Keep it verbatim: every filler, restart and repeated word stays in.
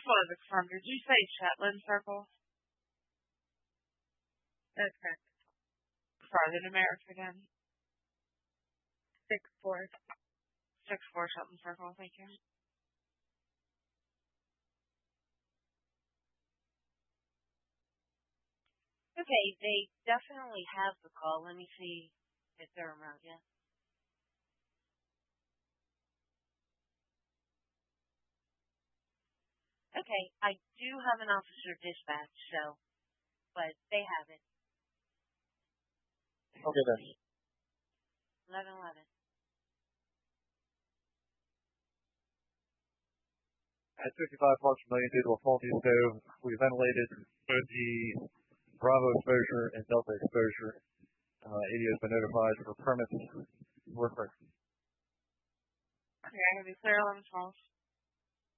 was a confirmed. Did you say Shetland Circle? That's correct. Sorry, the America again. Six four. Six four Shetland Circle. Thank you. Okay, they definitely have the call. Let me see if they're around yet. Okay, I do have an officer dispatch, so, but they have it. Okay then. eleven eleven. At fifty-five Parks Million due to a faulty stove, we ventilated both the Bravo exposure and Delta exposure. Uh, A D O has been notified for permits. Work. Okay, I'm going to be clear eleven twelve.